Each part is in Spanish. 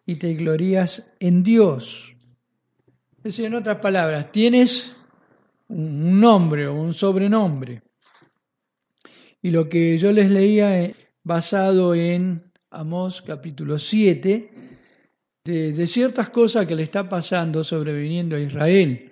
y te glorías en Dios. Es decir, en otras palabras, tienes un nombre o un sobrenombre. Y lo que yo les leía basado en Amós capítulo 7, de ciertas cosas que le está pasando sobreviniendo a Israel,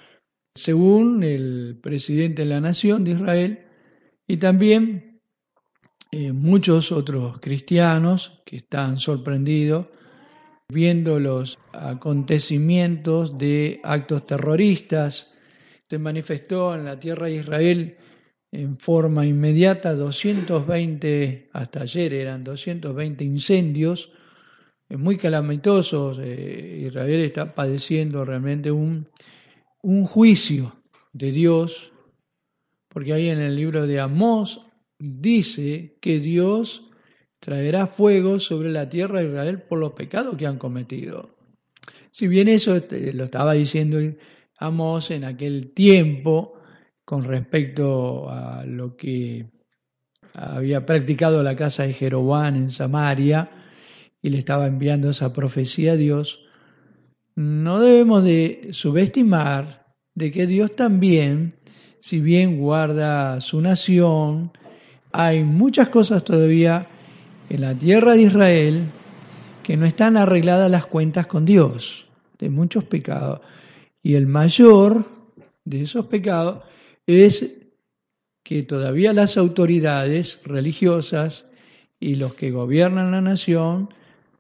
según el presidente de la nación de Israel, y también muchos otros cristianos que están sorprendidos viendo los acontecimientos de actos terroristas. Se manifestó en la tierra de Israel en forma inmediata 220, hasta ayer eran 220 incendios muy calamitosos. Israel está padeciendo realmente un juicio de Dios, porque ahí en el libro de Amós dice que Dios traerá fuego sobre la tierra de Israel por los pecados que han cometido. Si bien eso lo estaba diciendo Amós en aquel tiempo con respecto a lo que había practicado la casa de Jeroboam en Samaria y le estaba enviando esa profecía a Dios, no debemos de subestimar de que Dios también, si bien guarda su nación, hay muchas cosas todavía en la tierra de Israel que no están arregladas las cuentas con Dios, de muchos pecados. Y el mayor de esos pecados es que todavía las autoridades religiosas y los que gobiernan la nación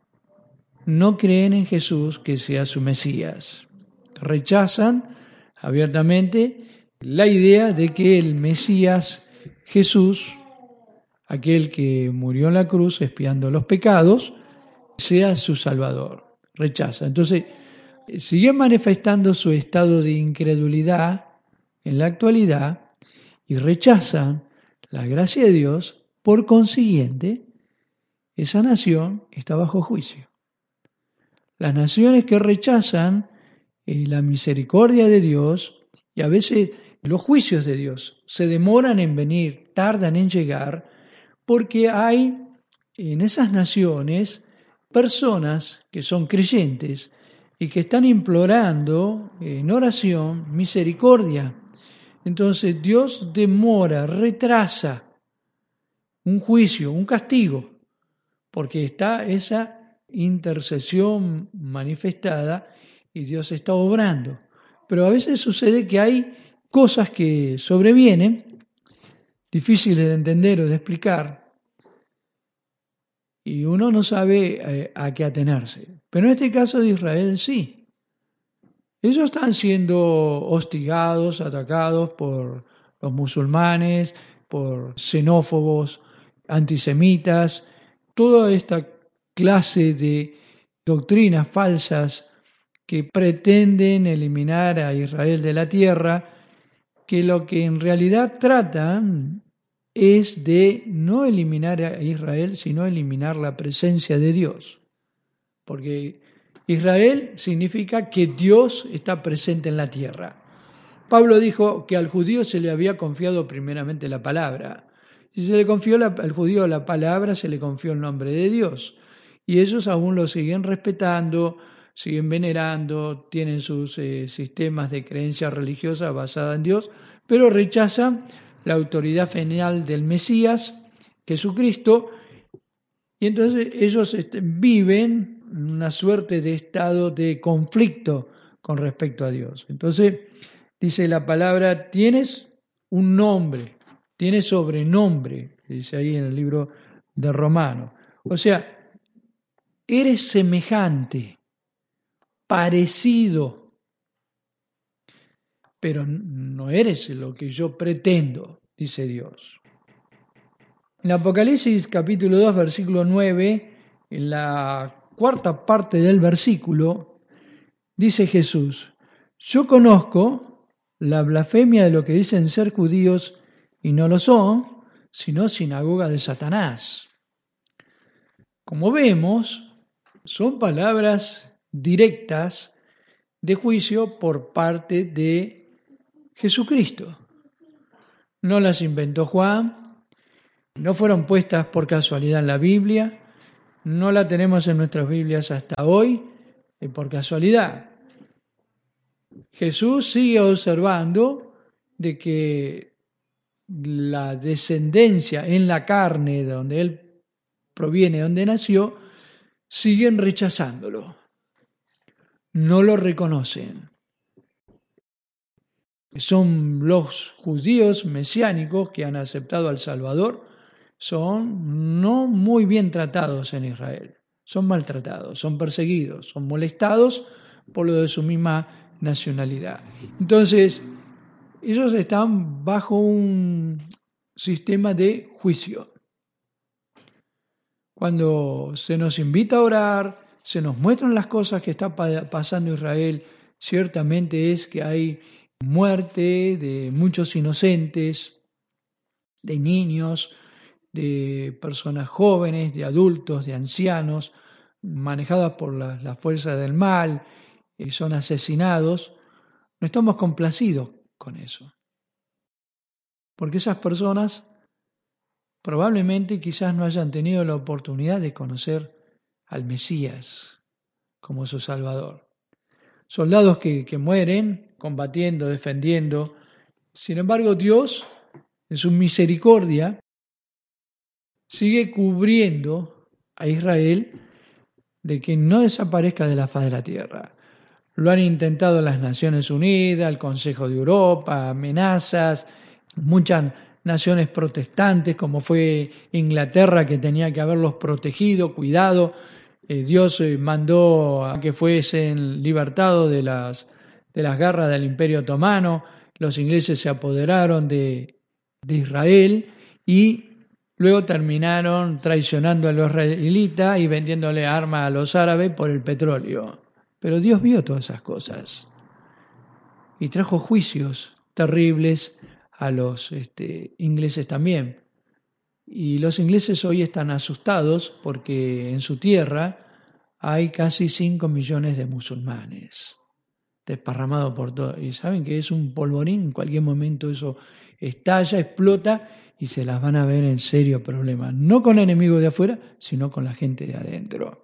no creen en Jesús que sea su Mesías. Rechazan abiertamente la idea de que el Mesías Jesús, aquel que murió en la cruz expiando los pecados, sea su Salvador. Rechaza. Entonces, sigue manifestando su estado de incredulidad en la actualidad y rechazan la gracia de Dios. Por consiguiente, esa nación está bajo juicio. Las naciones que rechazan la misericordia de Dios y a veces los juicios de Dios se demoran en venir, tardan en llegar, porque hay en esas naciones personas que son creyentes y que están implorando en oración misericordia. Entonces Dios demora, retrasa un juicio, un castigo, porque está esa intercesión manifestada y Dios está obrando. Pero a veces sucede que hay cosas que sobrevienen, difíciles de entender o de explicar, y uno no sabe a qué atenerse. Pero en este caso de Israel sí. Ellos están siendo hostigados, atacados por los musulmanes, por xenófobos, antisemitas, toda esta clase de doctrinas falsas que pretenden eliminar a Israel de la tierra, que lo que en realidad tratan es de no eliminar a Israel, sino eliminar la presencia de Dios. Porque Israel significa que Dios está presente en la tierra. Pablo dijo que al judío se le había confiado primeramente la palabra. Si se le confió al judío la palabra, se le confió el nombre de Dios. Y ellos aún lo siguen respetando, siguen venerando, tienen sus sistemas de creencia religiosa basada en Dios, pero rechazan la autoridad final del Mesías, Jesucristo, y entonces ellos viven una suerte de estado de conflicto con respecto a Dios. Entonces, dice la palabra, tienes un nombre, tienes sobrenombre, dice ahí en el libro de Romanos. O sea, eres semejante, parecido, pero no eres lo que yo pretendo, dice Dios. En Apocalipsis capítulo 2, versículo 9, en la cuarta parte del versículo, dice Jesús, yo conozco la blasfemia de lo que dicen ser judíos y no lo son, sino sinagoga de Satanás. Como vemos, son palabras directas de juicio por parte de Jesucristo. No las inventó Juan, no fueron puestas por casualidad en la Biblia, no la tenemos en nuestras Biblias hasta hoy por casualidad. Jesús sigue observando de que la descendencia en la carne de donde Él proviene, donde nació, siguen rechazándolo. No lo reconocen. Son los judíos mesiánicos que han aceptado al Salvador, son no muy bien tratados en Israel. Son maltratados, son perseguidos, son molestados por lo de su misma nacionalidad. Entonces, ellos están bajo un sistema de juicio. Cuando se nos invita a orar, se nos muestran las cosas que está pasando en Israel, ciertamente es que hay muerte de muchos inocentes, de niños, de personas jóvenes, de adultos, de ancianos, manejadas por la fuerza del mal, son asesinados. No estamos complacidos con eso, porque esas personas probablemente quizás no hayan tenido la oportunidad de conocer al Mesías como su Salvador. Soldados que mueren combatiendo, defendiendo. Sin embargo, Dios, en su misericordia, sigue cubriendo a Israel de que no desaparezca de la faz de la tierra. Lo han intentado las Naciones Unidas, el Consejo de Europa, amenazas, muchas naciones protestantes, como fue Inglaterra, que tenía que haberlos protegido, cuidado. Dios mandó a que fuesen libertados de las garras del Imperio Otomano. Los ingleses se apoderaron de Israel y luego terminaron traicionando a los israelitas y vendiéndole armas a los árabes por el petróleo. Pero Dios vio todas esas cosas y trajo juicios terribles a los ingleses también. Y los ingleses hoy están asustados porque en su tierra hay casi 5 millones de musulmanes desparramados por todo. Y saben que es un polvorín, en cualquier momento eso estalla, explota y se las van a ver en serio problemas. No con enemigos de afuera, sino con la gente de adentro.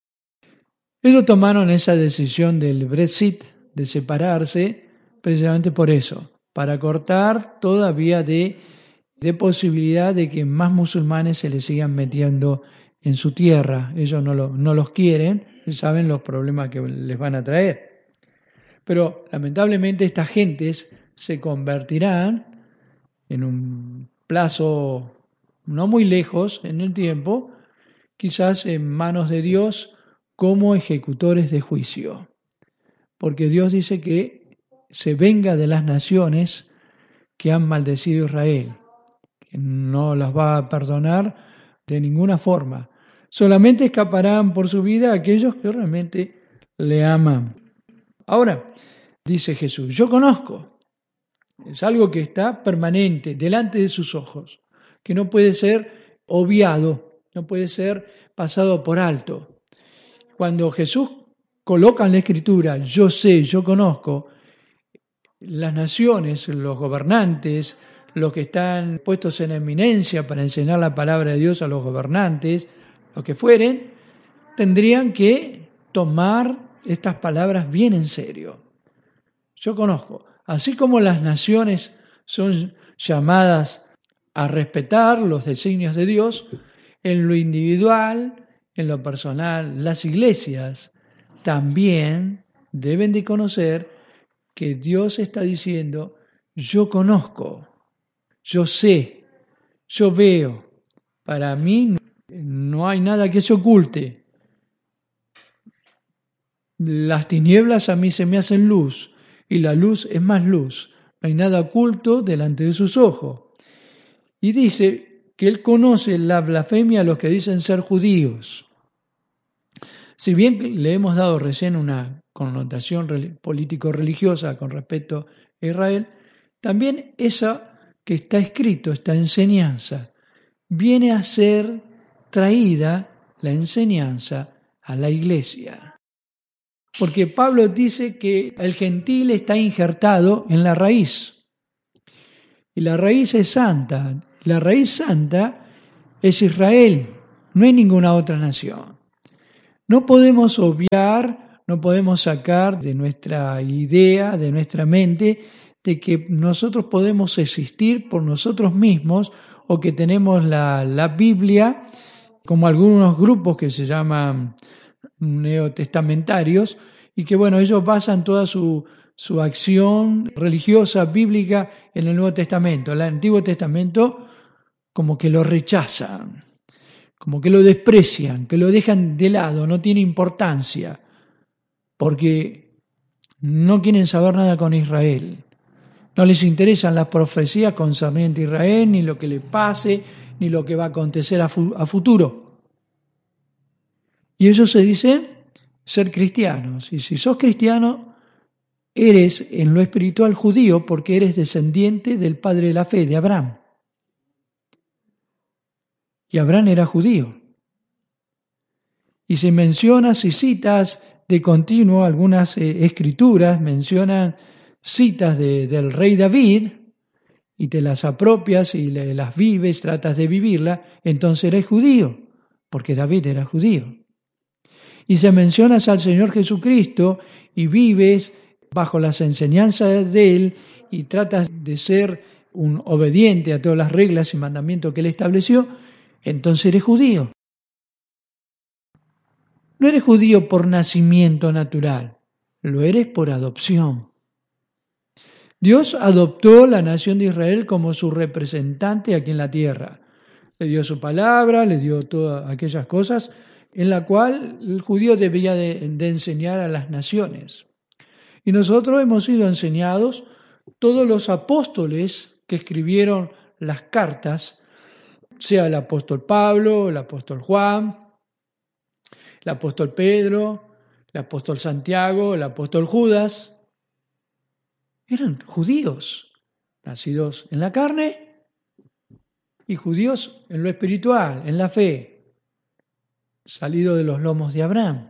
Ellos tomaron esa decisión del Brexit, de separarse, precisamente por eso, para cortar toda vía de posibilidad de que más musulmanes se les sigan metiendo en su tierra. Ellos no los quieren, saben los problemas que les van a traer. Pero lamentablemente estas gentes se convertirán en un plazo no muy lejos en el tiempo, quizás en manos de Dios como ejecutores de juicio. Porque Dios dice que se venga de las naciones que han maldecido a Israel, que no las va a perdonar de ninguna forma. Solamente escaparán por su vida aquellos que realmente le aman. Ahora, dice Jesús, yo conozco. Es algo que está permanente delante de sus ojos, que no puede ser obviado, no puede ser pasado por alto. Cuando Jesús coloca en la Escritura, yo sé, yo conozco, las naciones, los gobernantes, los que están puestos en eminencia para enseñar la palabra de Dios a los gobernantes, los que fueren, tendrían que tomar estas palabras bien en serio. Yo conozco. Así como las naciones son llamadas a respetar los designios de Dios, en lo individual, en lo personal, las iglesias también deben de conocer que Dios está diciendo, yo conozco, yo sé, yo veo. Para mí no hay nada que se oculte. Las tinieblas a mí se me hacen luz y la luz es más luz. No hay nada oculto delante de sus ojos. Y dice que Él conoce la blasfemia a los que dicen ser judíos. Si bien le hemos dado recién una connotación político-religiosa con respecto a Israel, también esa que está escrito, esta enseñanza, viene a ser traída la enseñanza a la iglesia. Porque Pablo dice que el gentil está injertado en la raíz. Y la raíz es santa. La raíz santa es Israel. No hay ninguna otra nación. No podemos obviar, no podemos sacar de nuestra idea, de nuestra mente, de que nosotros podemos existir por nosotros mismos o que tenemos la Biblia, como algunos grupos que se llaman neotestamentarios, y que bueno, ellos basan toda su acción religiosa, bíblica, en el Nuevo Testamento. El Antiguo Testamento como que lo rechazan, como que lo desprecian, que lo dejan de lado, no tiene importancia, porque no quieren saber nada con Israel. No les interesan las profecías concernientes a Israel, ni lo que le pase, ni lo que va a acontecer a futuro. Y ellos se dicen ser cristianos. Y si sos cristiano, eres en lo espiritual judío porque eres descendiente del padre de la fe, de Abraham. Y Abraham era judío. Y si mencionas, si citas de continuo algunas escrituras, mencionan citas del rey David, y te las apropias y las vives, tratas de vivirla, entonces eres judío, porque David era judío. Y si mencionas al Señor Jesucristo y vives bajo las enseñanzas de Él y tratas de ser un obediente a todas las reglas y mandamientos que Él estableció, entonces eres judío. No eres judío por nacimiento natural, lo eres por adopción. Dios adoptó la nación de Israel como su representante aquí en la tierra. Le dio su palabra, le dio todas aquellas cosas en la cual el judío debía de enseñar a las naciones. Y nosotros hemos sido enseñados, todos los apóstoles que escribieron las cartas, sea el apóstol Pablo, el apóstol Juan, el apóstol Pedro, el apóstol Santiago, el apóstol Judas, eran judíos, nacidos en la carne y judíos en lo espiritual, en la fe, salidos de los lomos de Abraham.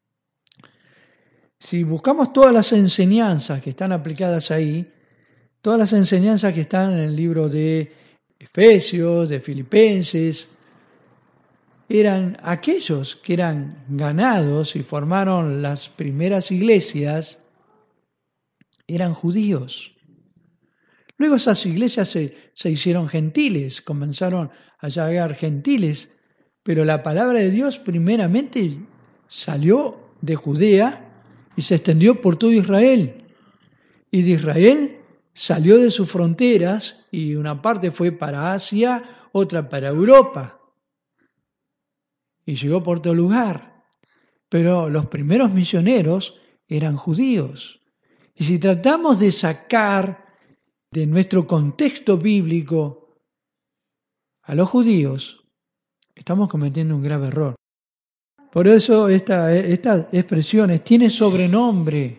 Si buscamos todas las enseñanzas que están aplicadas ahí, todas las enseñanzas que están en el libro de Efesios, de Filipenses, eran aquellos que eran ganados y formaron las primeras iglesias, eran judíos. Luego esas iglesias se hicieron gentiles, comenzaron a llegar gentiles, pero la palabra de Dios primeramente salió de Judea y se extendió por todo Israel. Y de Israel salió de sus fronteras y una parte fue para Asia, otra para Europa. Y llegó por todo lugar. Pero los primeros misioneros eran judíos. Y si tratamos de sacar de nuestro contexto bíblico a los judíos, estamos cometiendo un grave error. Por eso estas expresiones tiene sobrenombre.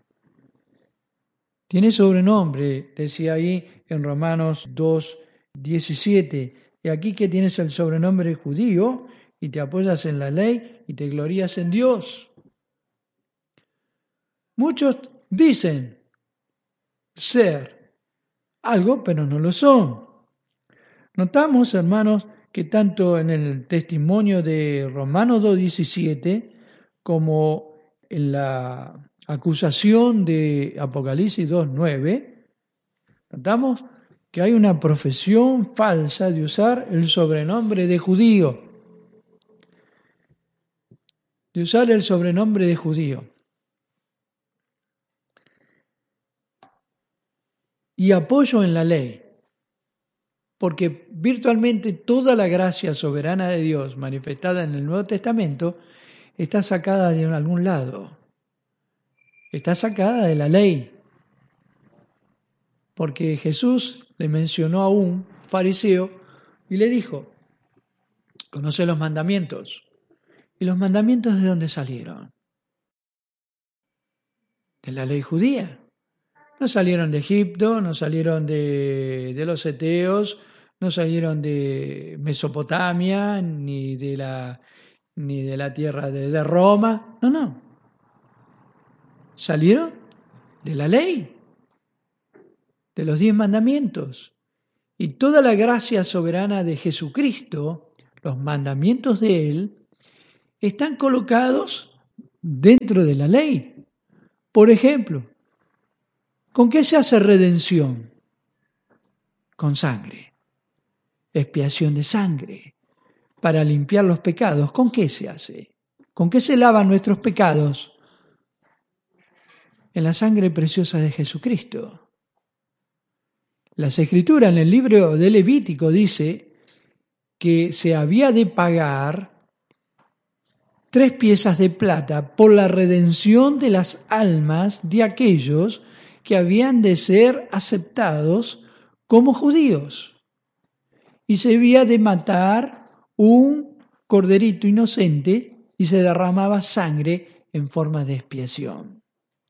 Tiene sobrenombre, decía ahí en Romanos 2:17. Y aquí que tienes el sobrenombre judío y te apoyas en la ley y te glorías en Dios. Muchos dicen ser algo, pero no lo son. Notamos, hermanos, que tanto en el testimonio de Romanos 2:17 como en la acusación de Apocalipsis 2:9, notamos que hay una profesión falsa de usar el sobrenombre de judío. De usar el sobrenombre de judío. Y apoyo en la ley. Porque virtualmente toda la gracia soberana de Dios manifestada en el Nuevo Testamento está sacada de algún lado. Está sacada de la ley. Porque Jesús le mencionó a un fariseo y le dijo, conoce los mandamientos. ¿Y los mandamientos de dónde salieron? De la ley judía. No salieron de Egipto, no salieron de los eteos, no salieron de Mesopotamia, ni de la tierra de Roma. No. Salieron de la ley, de los 10 mandamientos. Y toda la gracia soberana de Jesucristo los mandamientos de Él, están colocados dentro de la ley. Por ejemplo, ¿con qué se hace redención? Con sangre, expiación de sangre, para limpiar los pecados. ¿Con qué se hace? ¿Con qué se lavan nuestros pecados? En la sangre preciosa de Jesucristo. Las Escrituras en el libro de Levítico dice que se había de pagar 3 piezas de plata por la redención de las almas de aquellos que habían de ser aceptados como judíos. Y se había de matar un corderito inocente y se derramaba sangre en forma de expiación.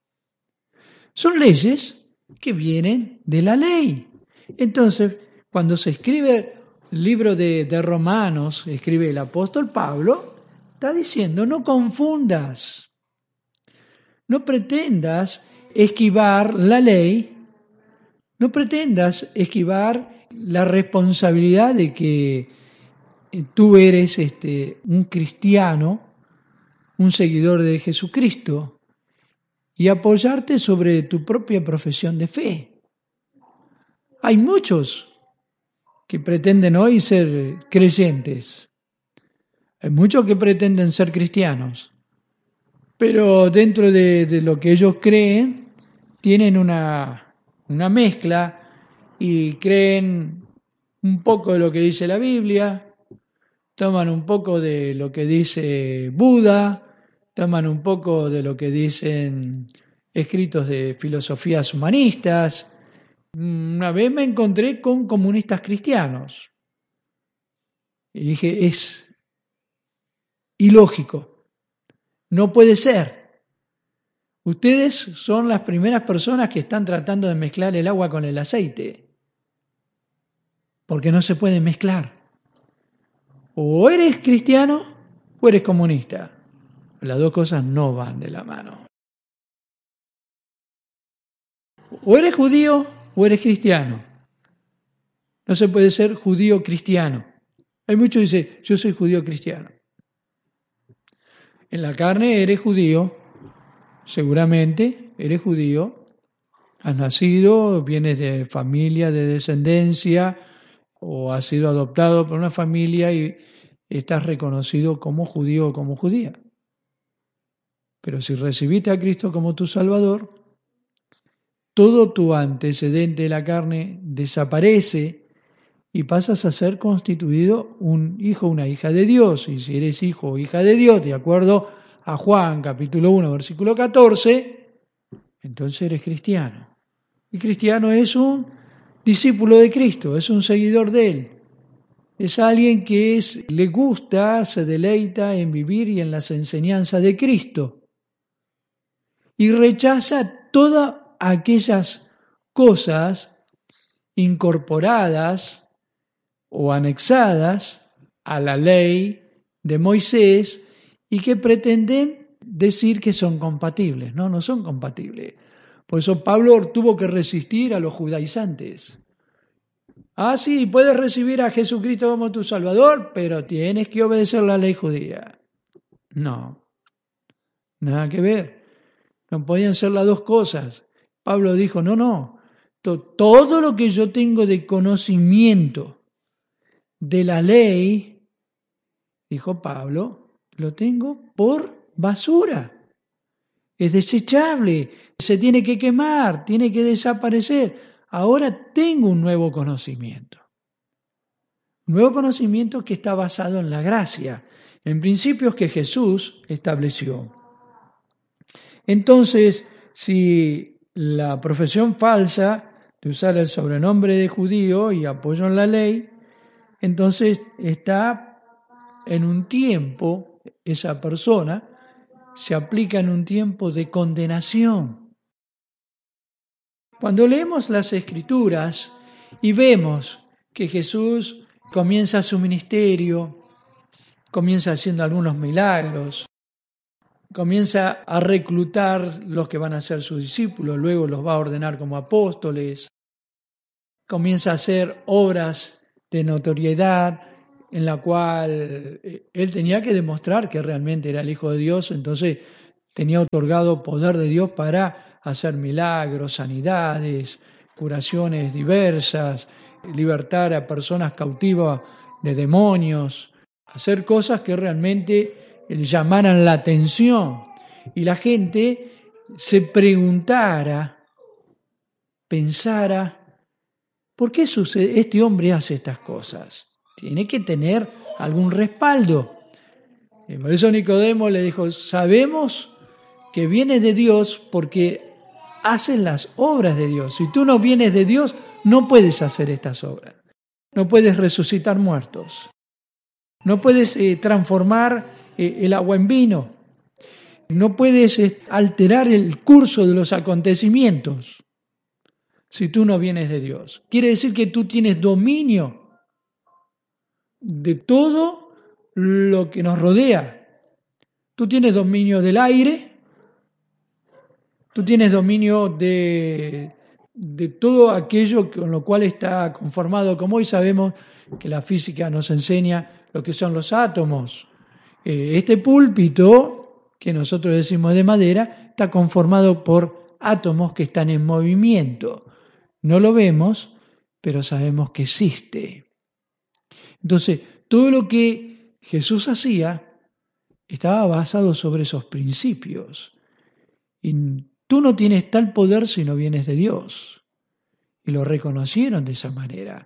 Son leyes que vienen de la ley. Entonces, cuando se escribe el libro de Romanos, escribe el apóstol Pablo, está diciendo, no confundas, no pretendas esquivar la ley, no pretendas esquivar la responsabilidad de que tú eres un cristiano, un seguidor de Jesucristo, y apoyarte sobre tu propia profesión de fe. Hay muchos que pretenden hoy ser creyentes, hay muchos que pretenden ser cristianos, pero dentro de lo que ellos creen, tienen una mezcla y creen un poco de lo que dice la Biblia, toman un poco de lo que dice Buda, toman un poco de lo que dicen escritos de filosofías humanistas. Una vez me encontré con comunistas cristianos y dije, es ilógico, no puede ser. Ustedes son las primeras personas que están tratando de mezclar el agua con el aceite, porque no se puede mezclar. O eres cristiano o eres comunista. Las dos cosas no van de la mano. O eres judío o eres cristiano. No se puede ser judío cristiano. Hay muchos que dicen, yo soy judío cristiano. En la carne eres judío, seguramente eres judío, has nacido, vienes de familia, de descendencia, o has sido adoptado por una familia y estás reconocido como judío o como judía. Pero si recibiste a Cristo como tu Salvador, todo tu antecedente de la carne desaparece y pasas a ser constituido un hijo o una hija de Dios. Y si eres hijo o hija de Dios, de acuerdo a Juan capítulo 1, versículo 14, entonces eres cristiano. Y cristiano es un discípulo de Cristo, es un seguidor de Él. Es alguien que le gusta, se deleita en vivir y en las enseñanzas de Cristo. Y rechaza todas aquellas cosas incorporadas o anexadas a la ley de Moisés y que pretenden decir que son compatibles. No, no son compatibles. Por eso Pablo tuvo que resistir a los judaizantes. Ah, sí, puedes recibir a Jesucristo como tu Salvador, pero tienes que obedecer la ley judía. No, nada que ver. No podían ser las dos cosas. Pablo dijo, no, todo lo que yo tengo de conocimiento de la ley, dijo Pablo, lo tengo por basura. Es desechable, se tiene que quemar, tiene que desaparecer. Ahora tengo un nuevo conocimiento. Un nuevo conocimiento que está basado en la gracia, en principios que Jesús estableció. Entonces, si la profesión falsa de usar el sobrenombre de judío y apoyo en la ley, entonces está en un tiempo, esa persona se aplica en un tiempo de condenación. Cuando leemos las Escrituras y vemos que Jesús comienza su ministerio, comienza haciendo algunos milagros, comienza a reclutar los que van a ser sus discípulos, luego los va a ordenar como apóstoles, comienza a hacer obras de notoriedad, en la cual él tenía que demostrar que realmente era el Hijo de Dios, entonces tenía otorgado poder de Dios para hacer milagros, sanidades, curaciones diversas, libertar a personas cautivas de demonios, hacer cosas que realmente llamaran la atención y la gente se preguntara, pensara, ¿por qué este hombre hace estas cosas? Tiene que tener algún respaldo. Y por eso Nicodemo le dijo, sabemos que vienes de Dios porque haces las obras de Dios. Si tú no vienes de Dios, no puedes hacer estas obras. No puedes resucitar muertos. No puedes transformar el agua en vino. No puedes alterar el curso de los acontecimientos si tú no vienes de Dios. Quiere decir que tú tienes dominio de todo lo que nos rodea. Tú tienes dominio del aire, tú tienes dominio de todo aquello con lo cual está conformado, como hoy sabemos que la física nos enseña lo que son los átomos. Este púlpito, que nosotros decimos de madera, está conformado por átomos que están en movimiento. No lo vemos, pero sabemos que existe. Entonces, todo lo que Jesús hacía estaba basado sobre esos principios. Y tú no tienes tal poder si no vienes de Dios. Y lo reconocieron de esa manera.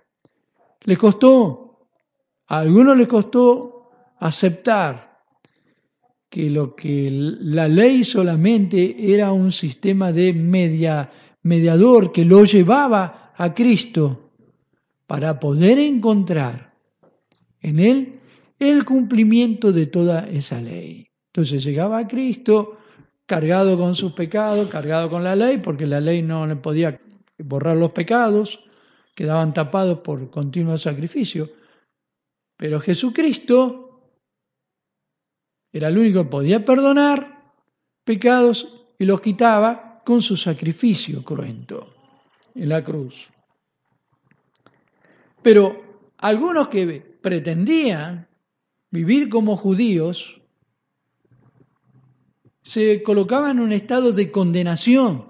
A algunos les costó aceptar que lo que la ley solamente era un sistema de mediador que lo llevaba a Cristo para poder encontrar en él el cumplimiento de toda esa ley. Entonces llegaba a Cristo cargado con sus pecados, cargado con la ley, porque la ley no le podía borrar los pecados, quedaban tapados por continuo sacrificio. Pero Jesucristo era el único que podía perdonar pecados y los quitaba con su sacrificio cruento en la cruz. Pero algunos que pretendían vivir como judíos se colocaban en un estado de condenación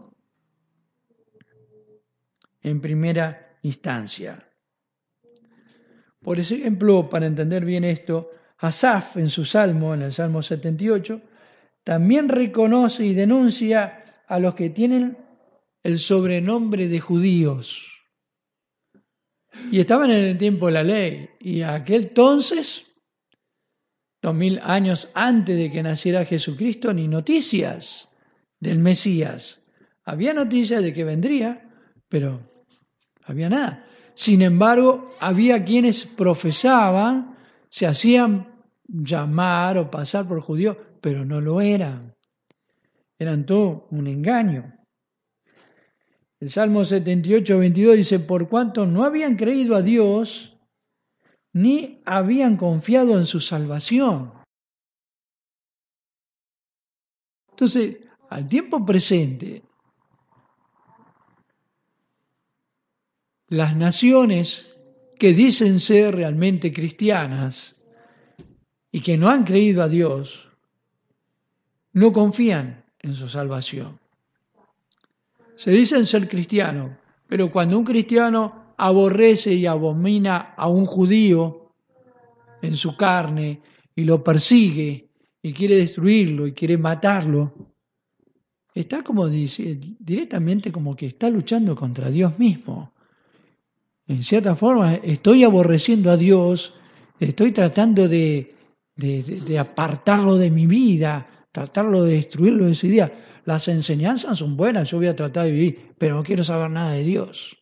en primera instancia. Por ejemplo, para entender bien esto, Asaf en su salmo, en el Salmo 78, también reconoce y denuncia a los que tienen el sobrenombre de judíos. Y estaban en el tiempo de la ley, y aquel entonces, 2000 años antes de que naciera Jesucristo, ni noticias del Mesías. Había noticias de que vendría, pero había nada. Sin embargo, había quienes profesaban, se hacían llamar o pasar por judíos, pero no lo eran. Eran todo un engaño. El Salmo 78, 22 dice, por cuanto no habían creído a Dios, ni habían confiado en su salvación. Entonces, al tiempo presente, las naciones que dicen ser realmente cristianas y que no han creído a Dios, no confían en su salvación. Se dicen ser cristianos, pero cuando un cristiano aborrece y abomina a un judío en su carne y lo persigue y quiere destruirlo y quiere matarlo, está como directamente como que está luchando contra Dios mismo. En cierta forma, estoy aborreciendo a Dios, estoy tratando de apartarlo de mi vida, tratarlo de destruirlo de su vida. Las enseñanzas son buenas, yo voy a tratar de vivir, pero no quiero saber nada de Dios.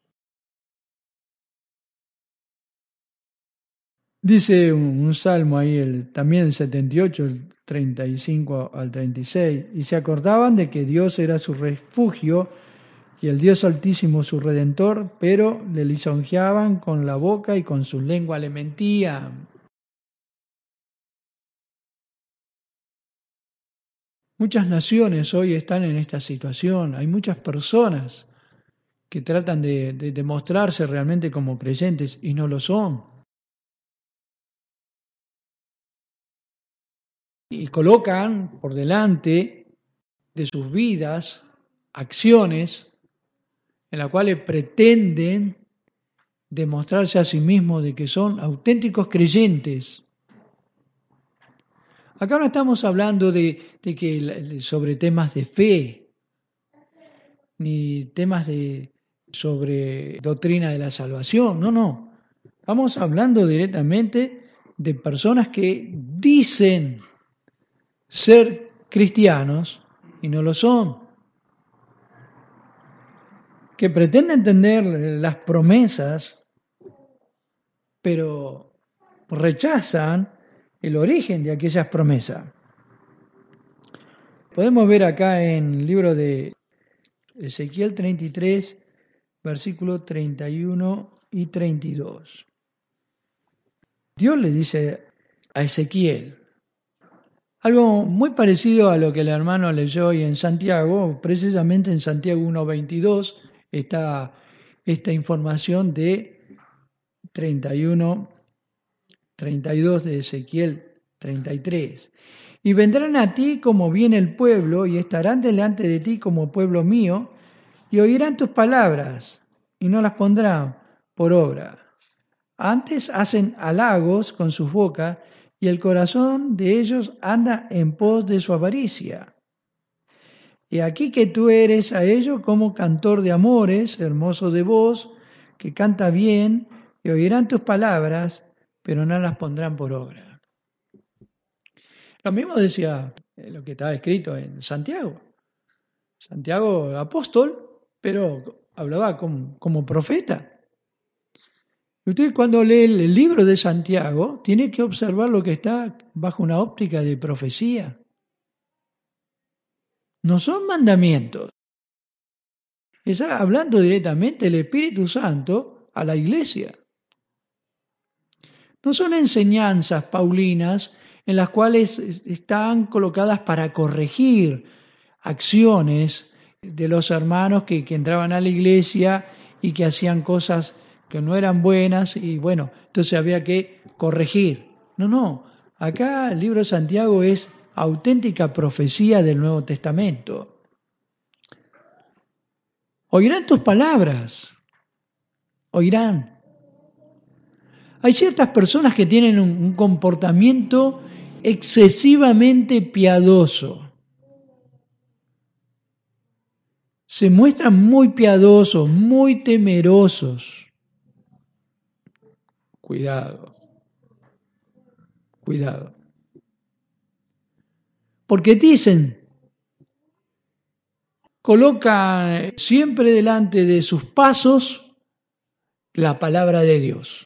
Dice un salmo ahí, también el 78, el 35 al 36, y se acordaban de que Dios era su refugio y el Dios Altísimo su Redentor, pero le lisonjeaban con la boca y con su lengua le mentían. Muchas naciones hoy están en esta situación, hay muchas personas que tratan de mostrarse realmente como creyentes y no lo son. y colocan por delante de sus vidas acciones en las cuales pretenden demostrarse a sí mismos de que son auténticos creyentes. Acá no estamos hablando sobre temas de fe, ni temas sobre doctrina de la salvación, no. Estamos hablando directamente de personas que dicen ser cristianos y no lo son, que pretenden tener las promesas, pero rechazan el origen de aquellas promesas. Podemos ver acá en el libro de Ezequiel 33, versículos 31 y 32. Dios le dice a Ezequiel algo muy parecido a lo que el hermano leyó hoy en Santiago, precisamente en Santiago 1:22 está esta información de 31, 32 de Ezequiel 33. Y vendrán a ti como viene el pueblo, y estarán delante de ti como pueblo mío, y oirán tus palabras, y no las pondrán por obra. Antes hacen halagos con sus bocas, y el corazón de ellos anda en pos de su avaricia. Y aquí que tú eres a ellos como cantor de amores, hermoso de voz, que canta bien, y oirán tus palabras, pero no las pondrán por obra. Lo mismo decía lo que estaba escrito en Santiago. Santiago, apóstol, pero hablaba como profeta. Usted cuando lee el libro de Santiago tiene que observar lo que está bajo una óptica de profecía. No son mandamientos. Está hablando directamente el Espíritu Santo a la iglesia. No son enseñanzas paulinas en las cuales están colocadas para corregir acciones de los hermanos que entraban a la iglesia y que hacían cosas que no eran buenas y bueno, entonces había que corregir. No, acá el libro de Santiago es auténtica profecía del Nuevo Testamento. Oirán tus palabras, oirán. Hay ciertas personas que tienen un comportamiento excesivamente piadoso. Se muestran muy piadosos, muy temerosos. Cuidado. Porque dicen, colocan siempre delante de sus pasos la palabra de Dios.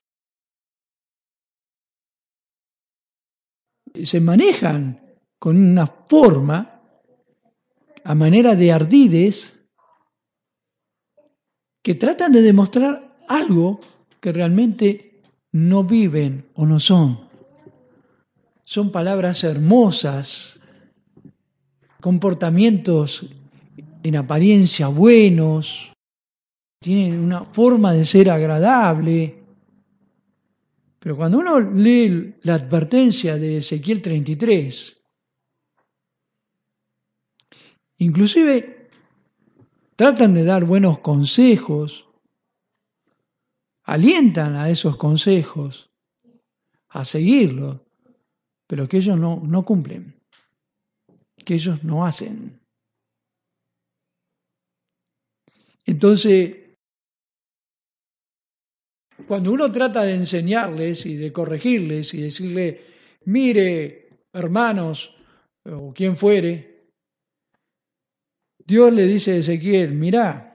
Se manejan con una forma, a manera de ardides, que tratan de demostrar algo que realmente no viven o no son. Son palabras hermosas, comportamientos en apariencia buenos, tienen una forma de ser agradable. Pero cuando uno lee la advertencia de Ezequiel 33, inclusive tratan de dar buenos consejos, alientan a esos consejos a seguirlos, pero que ellos no cumplen, que ellos no hacen. Entonces, cuando uno trata de enseñarles y de corregirles y decirle, mire, hermanos, o quien fuere, Dios le dice a Ezequiel, mirá,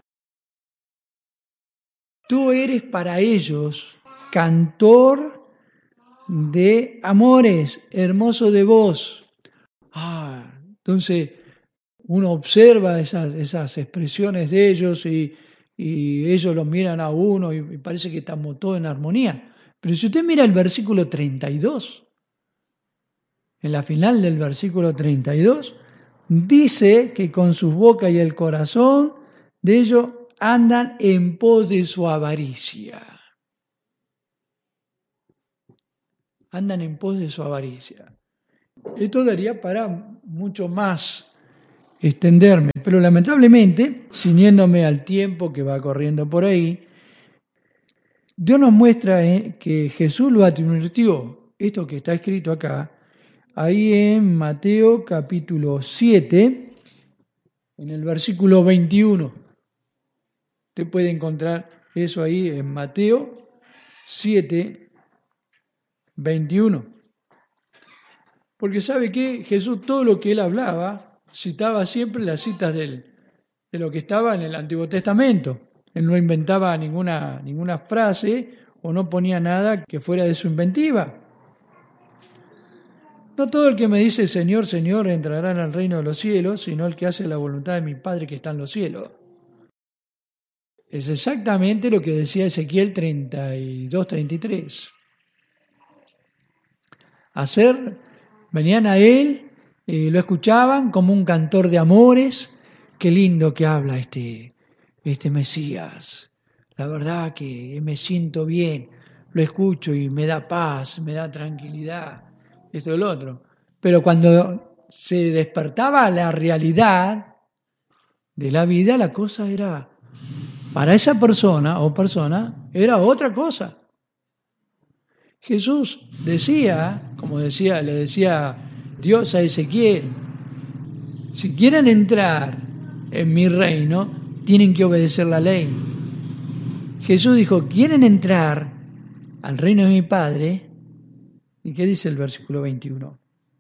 tú eres para ellos cantor de amores, hermoso de voz. Entonces uno observa esas expresiones de ellos y ellos los miran a uno y parece que estamos todos en armonía. Pero si usted mira el versículo 32, en la final del versículo 32, dice que con sus bocas y el corazón de ellos andan en pos de su avaricia. Andan en pos de su avaricia. Esto daría para mucho más extenderme, pero lamentablemente, ciñéndome al tiempo que va corriendo por ahí, Dios nos muestra que Jesús lo advirtió, esto que está escrito acá, ahí en Mateo capítulo 7, en el versículo 21. Usted puede encontrar eso ahí en Mateo 7, 21. Porque sabe que Jesús todo lo que él hablaba, citaba siempre las citas de lo que estaba en el Antiguo Testamento. Él no inventaba ninguna frase o no ponía nada que fuera de su inventiva. No todo el que me dice Señor, Señor entrará en el reino de los cielos, sino el que hace la voluntad de mi Padre que está en los cielos. Es exactamente lo que decía Ezequiel 32, 33. Venían a él, lo escuchaban como un cantor de amores. Qué lindo que habla este Mesías. La verdad que me siento bien, lo escucho y me da paz, me da tranquilidad, esto y lo otro. Pero cuando se despertaba la realidad de la vida, la cosa era, para esa persona, era otra cosa. Jesús decía, le decía Dios a Ezequiel, si quieren entrar en mi reino, tienen que obedecer la ley. Jesús dijo, ¿quieren entrar al reino de mi Padre? ¿Y qué dice el versículo 21?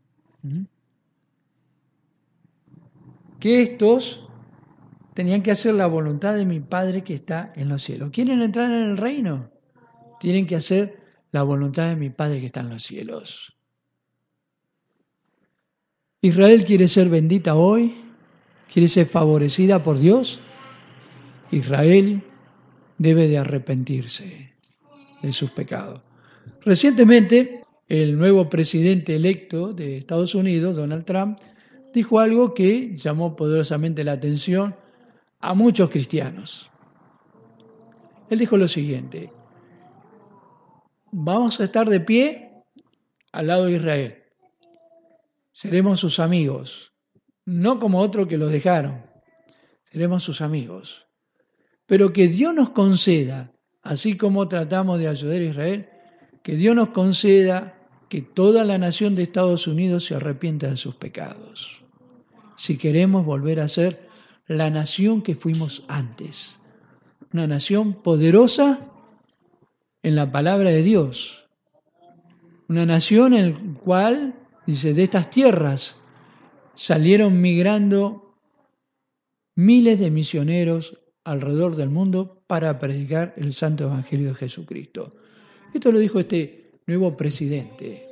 Que estos tenían que hacer la voluntad de mi Padre que está en los cielos. ¿Quieren entrar en el reino? Tienen que hacer la voluntad de mi Padre que está en los cielos. Israel quiere ser bendita hoy, quiere ser favorecida por Dios. Israel debe de arrepentirse de sus pecados. Recientemente, el nuevo presidente electo de Estados Unidos, Donald Trump, dijo algo que llamó poderosamente la atención a muchos cristianos. Él dijo lo siguiente: vamos a estar de pie al lado de Israel. Seremos sus amigos, no como otros que los dejaron. Seremos sus amigos. Pero que Dios nos conceda, así como tratamos de ayudar a Israel, que Dios nos conceda que toda la nación de Estados Unidos se arrepienta de sus pecados. Si queremos volver a ser la nación que fuimos antes. Una nación poderosa en la palabra de Dios. Una nación en la cual, dice, de estas tierras salieron migrando miles de misioneros alrededor del mundo para predicar el santo evangelio de Jesucristo. Esto lo dijo este nuevo presidente.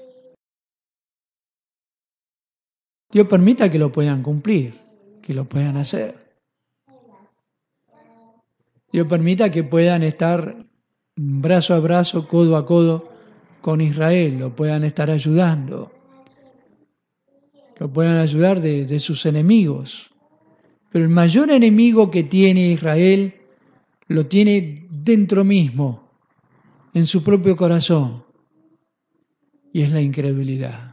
Dios permita que lo puedan cumplir, que lo puedan hacer. Dios permita que puedan estar brazo a brazo, codo a codo con Israel, lo puedan estar ayudando, lo puedan ayudar de sus enemigos. Pero el mayor enemigo que tiene Israel lo tiene dentro mismo, en su propio corazón, y es la incredulidad.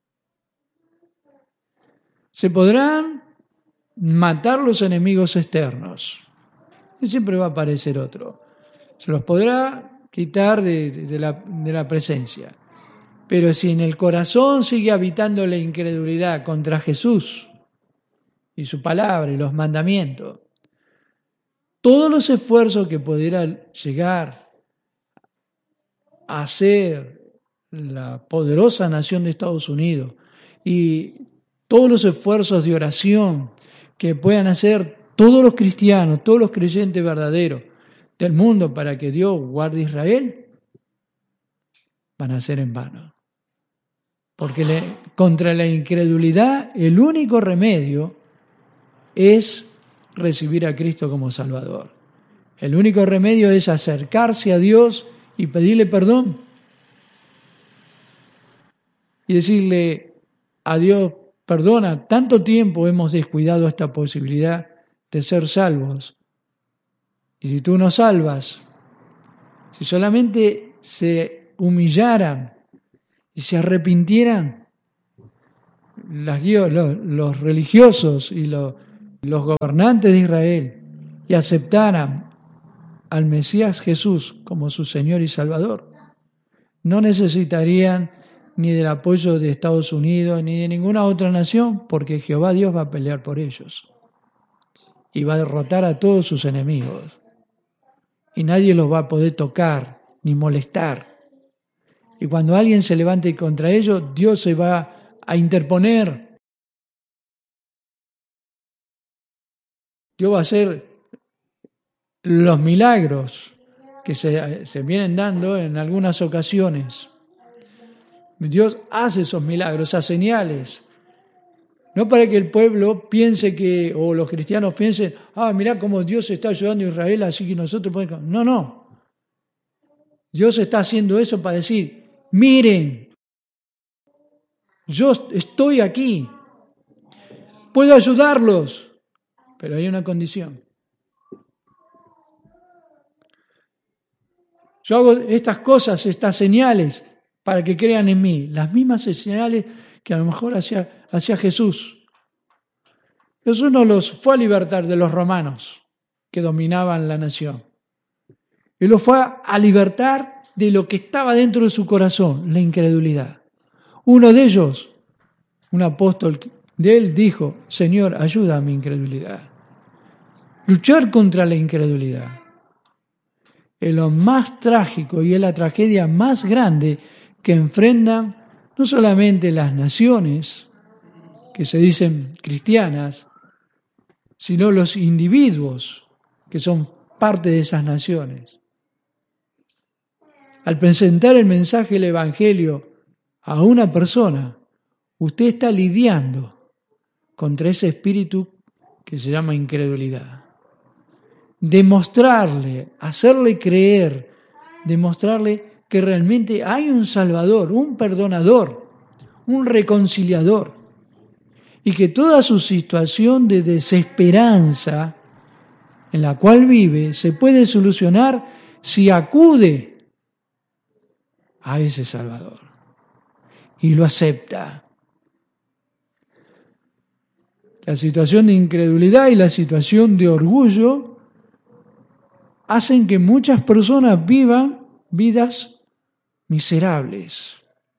Se podrán matar los enemigos externos, y siempre va a aparecer otro. Se los podrá quitar de la presencia. Pero si en el corazón sigue habitando la incredulidad contra Jesús y su palabra y los mandamientos, todos los esfuerzos que pudiera llegar a ser la poderosa nación de Estados Unidos y todos los esfuerzos de oración que puedan hacer todos los cristianos, todos los creyentes verdaderos del mundo para que Dios guarde Israel, van a ser en vano. Porque contra la incredulidad el único remedio es recibir a Cristo como Salvador. El único remedio es acercarse a Dios y pedirle perdón. Y decirle a Dios, perdona, tanto tiempo hemos descuidado esta posibilidad de ser salvos. Y si tú nos salvas, si solamente se humillaran y se arrepintieran, los religiosos y los gobernantes de Israel y aceptaran al Mesías Jesús como su Señor y Salvador, no necesitarían ni del apoyo de Estados Unidos ni de ninguna otra nación, porque Jehová Dios va a pelear por ellos y va a derrotar a todos sus enemigos y nadie los va a poder tocar ni molestar. Y cuando alguien se levante contra ellos, Dios se va a interponer. Dios va a hacer los milagros que se vienen dando en algunas ocasiones. Dios hace esos milagros, esas señales. No para que el pueblo piense que, o los cristianos piensen, mirá cómo Dios está ayudando a Israel, así que nosotros podemos... No. Dios está haciendo eso para decir, miren, yo estoy aquí, puedo ayudarlos, pero hay una condición. Yo hago estas cosas, estas señales, para que crean en mí. Las mismas señales que a lo mejor hacía Jesús. Jesús no los fue a libertar de los romanos que dominaban la nación. Él los fue a libertar de lo que estaba dentro de su corazón, la incredulidad. Uno de ellos, un apóstol de él, dijo, Señor, ayuda a mi incredulidad. Luchar contra la incredulidad es lo más trágico y es la tragedia más grande que enfrentan no solamente las naciones que se dicen cristianas, sino los individuos que son parte de esas naciones. Al presentar el mensaje del Evangelio a una persona, usted está lidiando contra ese espíritu que se llama incredulidad. Demostrarle, hacerle creer, demostrarle que realmente hay un Salvador, un perdonador, un reconciliador, y que toda su situación de desesperanza en la cual vive se puede solucionar si acude a ese Salvador y lo acepta. La situación de incredulidad y la situación de orgullo hacen que muchas personas vivan vidas miserables,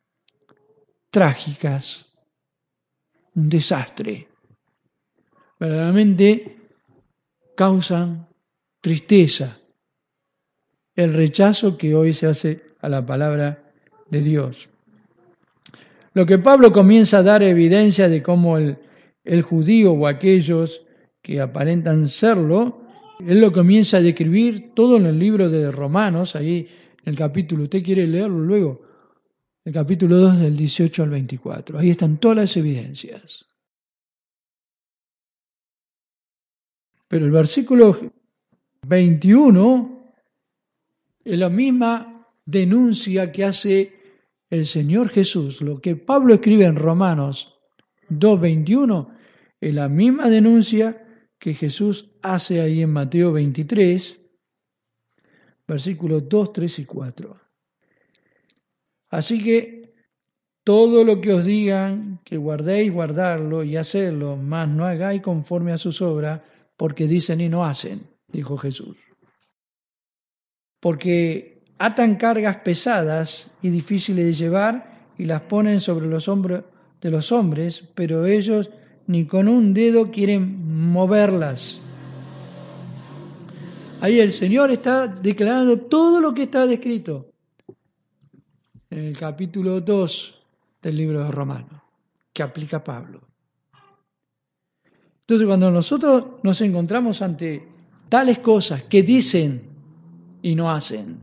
trágicas, un desastre. Verdaderamente causan tristeza, el rechazo que hoy se hace a la palabra de Dios. Lo que Pablo comienza a dar evidencia de cómo el judío o aquellos que aparentan serlo, él lo comienza a describir todo en el libro de Romanos, ahí en el capítulo, usted quiere leerlo luego, el capítulo 2 del 18 al 24, ahí están todas las evidencias. Pero el versículo 21 es la misma denuncia que hace el Señor Jesús. Lo que Pablo escribe en Romanos 2:21 es la misma denuncia que Jesús hace ahí en Mateo 23, versículos 2, 3 y 4. Así que todo lo que os digan que guardéis, guardarlo y hacerlo, mas no hagáis conforme a sus obras, porque dicen y no hacen, dijo Jesús. Porque atan cargas pesadas y difíciles de llevar y las ponen sobre los hombros de los hombres, pero ellos ni con un dedo quieren moverlas. Ahí el Señor está declarando todo lo que está descrito en el capítulo 2 del libro de Romanos, que aplica Pablo. Entonces, cuando nosotros nos encontramos ante tales cosas que dicen y no hacen,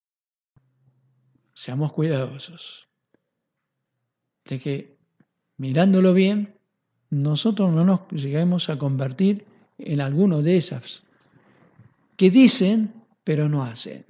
seamos cuidadosos de que, mirándolo bien, nosotros no nos lleguemos a convertir en alguno de esas que dicen pero no hacen.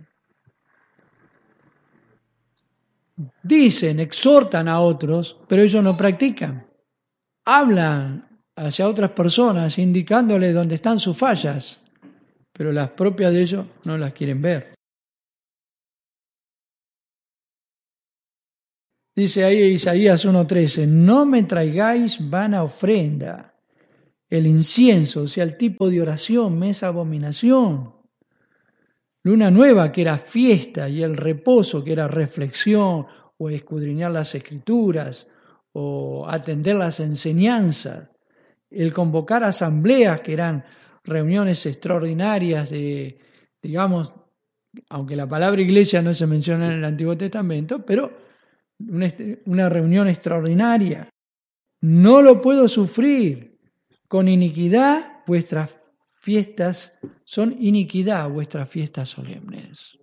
Dicen, exhortan a otros, pero ellos no practican. Hablan hacia otras personas indicándoles dónde están sus fallas, pero las propias de ellos no las quieren ver. Dice ahí Isaías 1:13, no me traigáis vana ofrenda. El incienso, o sea, el tipo de oración, me es abominación. Luna nueva, que era fiesta, y el reposo, que era reflexión, o escudriñar las escrituras, o atender las enseñanzas. El convocar asambleas, que eran reuniones extraordinarias de, digamos, aunque la palabra iglesia no se menciona en el Antiguo Testamento, pero una reunión extraordinaria. No lo puedo sufrir. Con iniquidad vuestras fiestas son iniquidad, vuestras fiestas solemnes.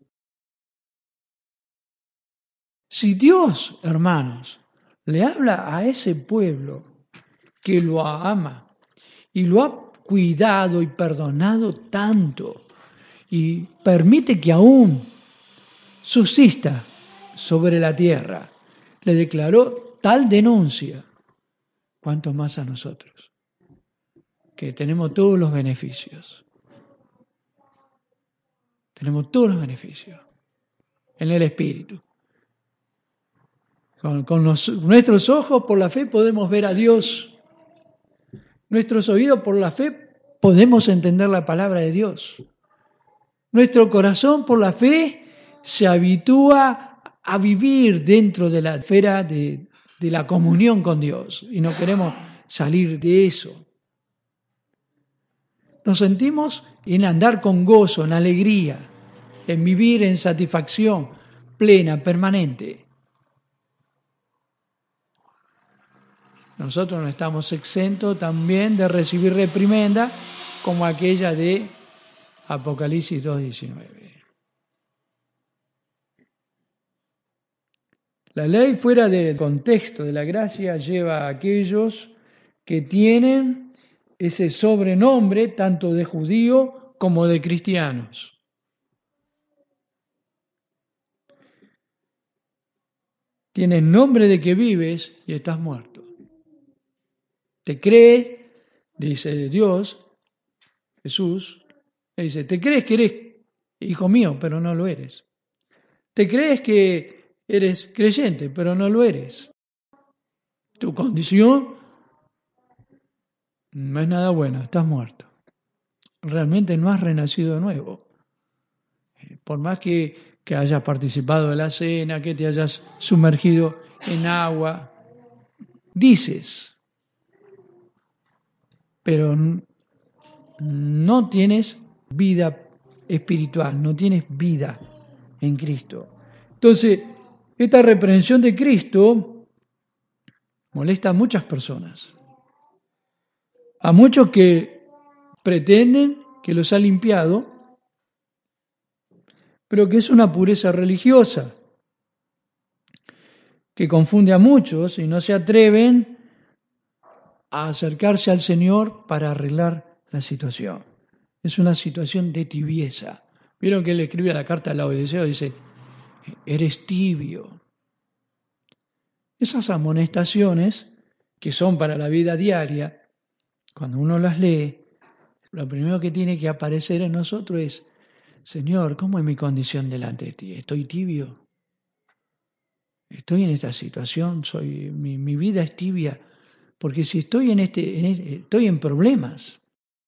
Si Dios, hermanos, le habla a ese pueblo que lo ama y lo ha cuidado y perdonado tanto y permite que aún subsista sobre la tierra, le declaró tal denuncia, cuanto más a nosotros, que tenemos todos los beneficios. Tenemos todos los beneficios en el Espíritu. Con nuestros ojos por la fe podemos ver a Dios. Nuestros oídos por la fe podemos entender la palabra de Dios. Nuestro corazón por la fe se habitúa a vivir dentro de la esfera de la comunión con Dios y no queremos salir de eso. Nos sentimos en andar con gozo, en alegría, en vivir en satisfacción plena, permanente. Nosotros no estamos exentos también de recibir reprimenda como aquella de Apocalipsis 2:19. La ley fuera del contexto de la gracia lleva a aquellos que tienen ese sobrenombre tanto de judío como de cristianos. Tienes nombre de que vives y estás muerto. Te crees, dice Dios, Jesús, le dice, te crees que eres hijo mío, pero no lo eres. Te crees que eres creyente, pero no lo eres. Tu condición no es nada buena, estás muerto. Realmente no has renacido de nuevo. Por más que hayas participado de la cena, que te hayas sumergido en agua, dices, pero no tienes vida espiritual, no tienes vida en Cristo. Entonces, esta reprensión de Cristo molesta a muchas personas, a muchos que pretenden que los ha limpiado, pero que es una pureza religiosa, que confunde a muchos y no se atreven a acercarse al Señor para arreglar la situación. Es una situación de tibieza. Vieron que él escribe la carta a la Odisea, dice, eres tibio. Esas amonestaciones, que son para la vida diaria, cuando uno las lee, lo primero que tiene que aparecer en nosotros es, Señor, ¿cómo es mi condición delante de ti? ¿Estoy tibio? ¿Estoy en esta situación? Mi vida es tibia. Porque si estoy estoy en problemas,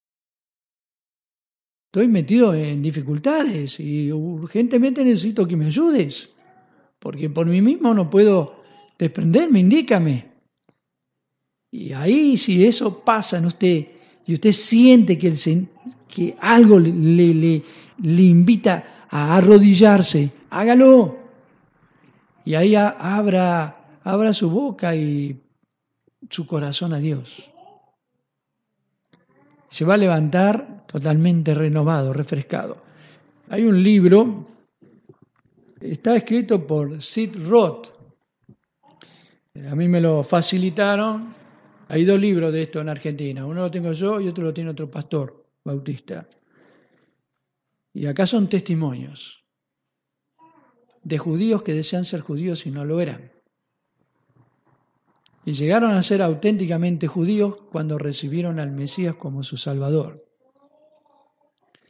estoy metido en dificultades y urgentemente necesito que me ayudes, porque por mí mismo no puedo desprenderme, indícame. Y ahí si eso pasa en usted y usted siente que algo le invita a arrodillarse, hágalo. Y ahí abra su boca y su corazón a Dios. Se va a levantar totalmente renovado, refrescado. Hay un libro, está escrito por Sid Roth. A mí me lo facilitaron. Hay 2 libros de esto en Argentina. Uno lo tengo yo y otro lo tiene otro pastor bautista. Y acá son testimonios de judíos que desean ser judíos y no lo eran. Y llegaron a ser auténticamente judíos cuando recibieron al Mesías como su Salvador.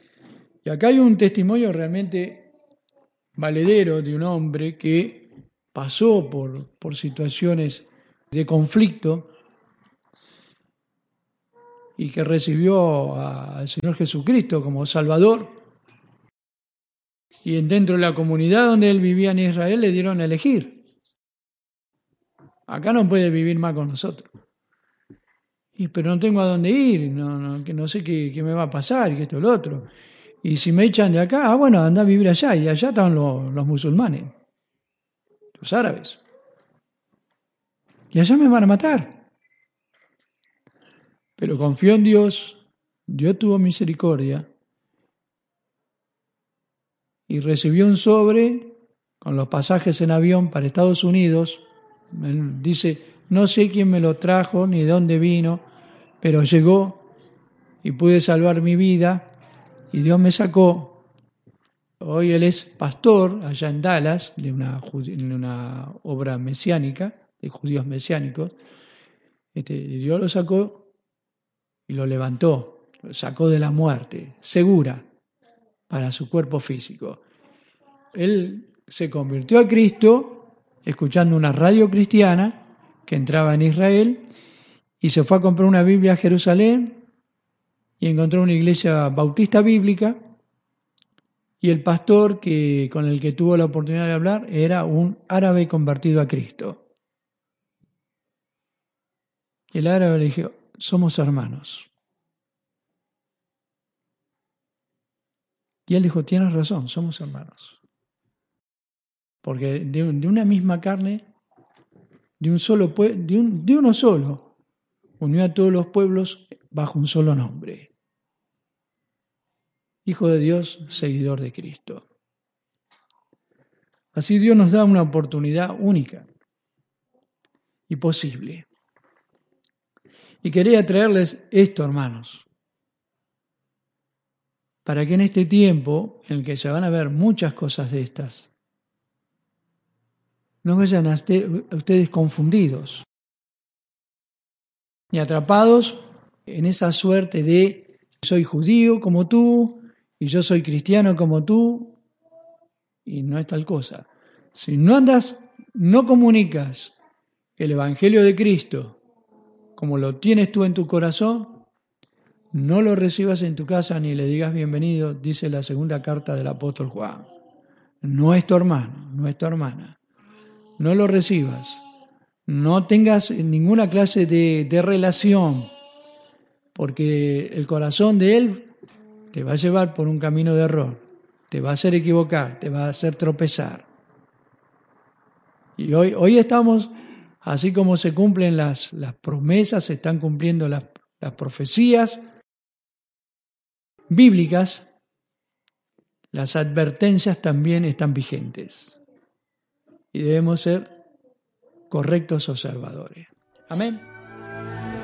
Y acá hay un testimonio realmente valedero de un hombre que pasó por situaciones de conflicto y que recibió al Señor Jesucristo como Salvador. Y dentro de la comunidad donde él vivía en Israel le dieron a elegir. Acá no puede vivir más con nosotros. Pero no tengo a dónde ir, que no sé qué me va a pasar, y que esto y lo otro. Y si me echan de acá, bueno, anda a vivir allá. Y allá estaban los musulmanes, los árabes. Y allá me van a matar. Pero confió en Dios, Dios tuvo misericordia y recibió un sobre con los pasajes en avión para Estados Unidos. Él dice, no sé quién me lo trajo ni de dónde vino, pero llegó y pude salvar mi vida y Dios me sacó. Hoy él es pastor allá en Dallas de una obra mesiánica, de judíos mesiánicos. Dios lo sacó y lo levantó, lo sacó de la muerte, segura, para su cuerpo físico. Él se convirtió a Cristo escuchando una radio cristiana que entraba en Israel y se fue a comprar una Biblia a Jerusalén y encontró una iglesia bautista bíblica y el pastor con el que tuvo la oportunidad de hablar era un árabe convertido a Cristo. Y el árabe le dijo, somos hermanos. Y él dijo, tienes razón, somos hermanos. Porque de una misma carne, de uno solo, unió a todos los pueblos bajo un solo nombre. Hijo de Dios, seguidor de Cristo. Así Dios nos da una oportunidad única y posible. Y quería traerles esto, hermanos, para que en este tiempo, en el que se van a ver muchas cosas de estas, no vayan a ustedes confundidos, ni atrapados en esa suerte de soy judío como tú, y yo soy cristiano como tú, y no es tal cosa. Si no comunicas el Evangelio de Cristo como lo tienes tú en tu corazón, no lo recibas en tu casa ni le digas bienvenido, dice la segunda carta del apóstol Juan. No es tu hermano, no es tu hermana. No lo recibas. No tengas ninguna clase de relación, porque el corazón de él te va a llevar por un camino de error, te va a hacer equivocar, te va a hacer tropezar. Y hoy estamos, así como se cumplen las promesas, se están cumpliendo las profecías bíblicas, las advertencias también están vigentes. Y debemos ser correctos observadores. Amén.